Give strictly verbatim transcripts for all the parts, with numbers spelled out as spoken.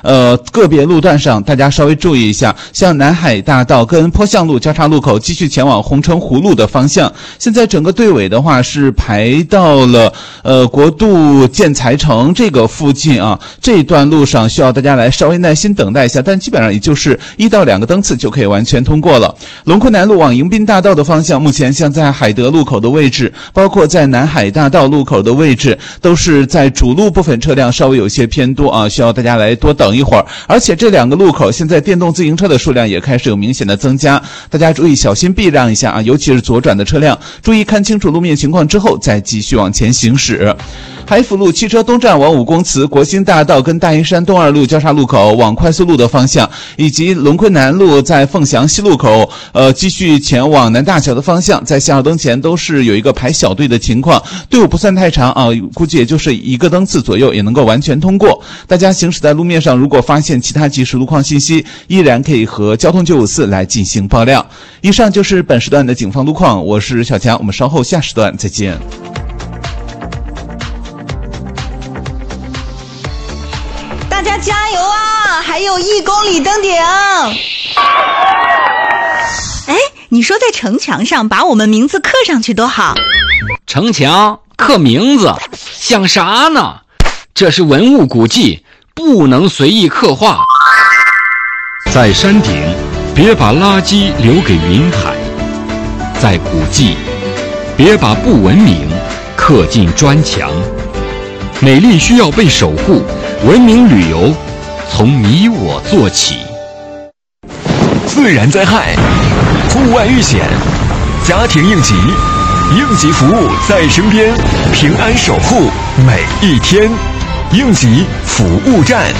呃个别路段上大家稍微注意一下，像南海大道跟坡巷路交叉路口继续前往红城湖路的方向，现在整个队尾的话是排到了呃国度建材城这个附近啊，这一段路上需要大家来稍微耐心等待一下，但基本上也就是一到两个灯次就可以完全通过了。龙昆南路往迎宾大道的方向，目前像在海德路口的位置，包括在南海大道路口的位置，都是在主路部分车辆稍微有些偏多啊，需要大家来多等一会儿。而且这两个路口现在电动自行车的数量也开始有明显的增加，大家注意小心避让一下啊，尤其是左转的车辆，注意看清楚路面情况之后再继续往前行驶。海辅路汽车东站往武公祠、国兴大道跟大营山东二路交叉路口往快速路的方向，以及龙昆南路在凤翔西路口呃继续前往南大桥的方向，在信号灯前都是有一个排小队的情况，队伍不算太长啊，估计也就是一个灯次左右也能够完全通过。大家行驶在路面上，如果发现其他即时路况信息，依然可以和交通九五四来进行爆料。以上就是本时段的警方路况，我是小强，我们稍后下时段再见。 大家加油啊！还有一公里登顶。 哎，你说在城墙上把我们名字刻上去多好。 城墙刻名字想啥呢？这是文物古迹，不能随意刻画。 在山顶别把垃圾留给云海，在古迹别把不文明刻进砖墙。美丽需要被守护，文明旅游从你我做起。 自然灾害、户外遇险、家庭应急，应急服务在身边，平安守护每一天。应急服务站。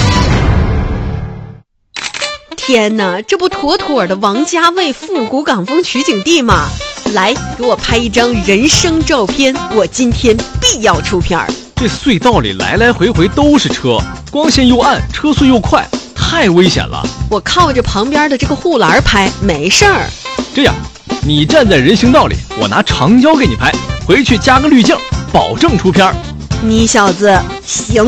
天哪，这不妥妥的王家卫复古港风取景地吗？来，给我拍一张人生照片，我今天必要出片儿。 这隧道里来来回回都是车，光线又暗，车速又快，太危险了。 我靠着旁边的这个护栏拍，没事儿。 这样，你站在人行道里，我拿长焦给你拍，回去加个滤镜，保证出片儿。 你小子行。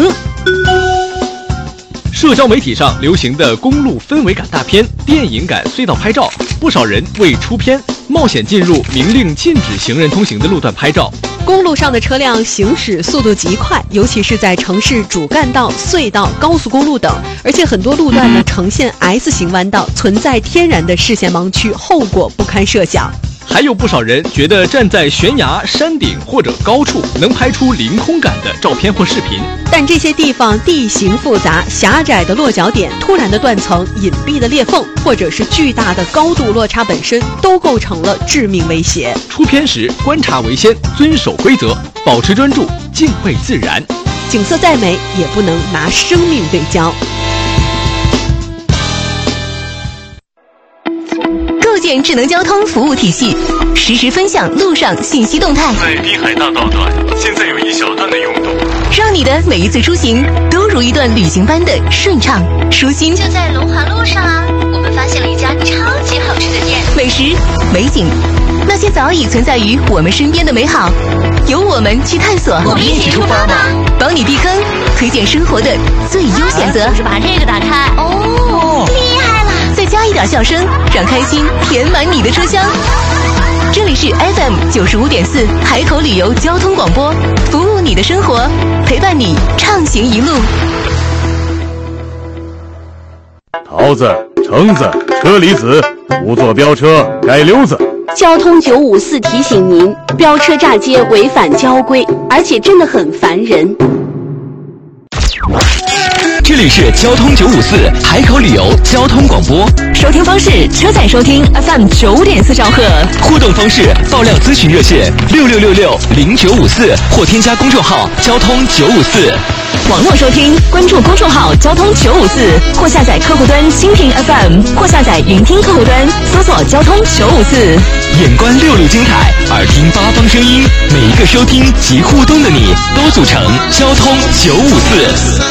社交媒体上流行的公路氛围感大片、电影感隧道拍照，不少人为出片冒险进入明令禁止行人通行的路段拍照。 公路上的车辆行驶速度极快，尤其是在城市主干道、隧道、高速公路等，而且很多路段呢呈现 S 型弯道，存在天然的视线盲区，后果不堪设想。 还有不少人觉得站在悬崖、山顶或者高处能拍出凌空感的照片或视频， 但这些地方地形复杂，狭窄的落脚点、突然的断层、隐蔽的裂缝，或者是巨大的高度落差本身，都构成了致命威胁。 出片时观察为先，遵守规则，保持专注，敬畏自然。 景色再美，也不能拿生命对焦。 构建智能交通服务体系，实时分享路上信息动态。 在滨海大道段，现在有一小段的拥堵， 让你的每一次出行都如一段旅行般的顺畅舒心。 就在龙华路上啊，我们发现了一家超级好吃的店， 美食、美景，那些早已存在于我们身边的美好，由我们去探索。 我们一起出发吧！ 帮你避坑，推荐生活的最优选择。 就是把这个打开哦，厉害了！ 再加一点笑声，让开心填满你的车厢。这里是 F M 九十五点四海口旅游交通广播，服务你的生活，陪伴你畅行一路。 桃子、橙子、车厘子，不做飙车改溜子。 交通九五四提醒您，飙车炸街违反交规，而且真的很烦人。 这里是交通九五四海口旅游交通广播， 收听方式：车载收听 F M 九点四兆赫， 互动方式：爆料咨询热线六六六六零九五四，或添加公众号交通九五四。 网络收听，关注公众号交通九五四，或下载客户端蜻蜓 F M， 或下载云听客户端，搜索交通九五四。 眼观六路精彩，耳听八方声音，每一个收听及互动的你，都组成交通九五四。